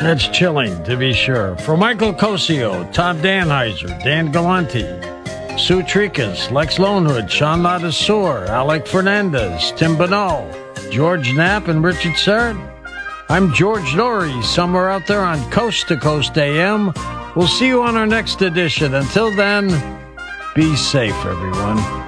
That's chilling, to be sure. For Michael Cosio, Todd Danheiser, Dan Galante, Sue Tricas, Lex Lonehood, Sean Ladassour, Alec Fernandez, Tim Banal, George Knapp, and Richard Serrett. I'm George Norrie, somewhere out there on Coast to Coast AM. We'll see you on our next edition. Until then, be safe, everyone.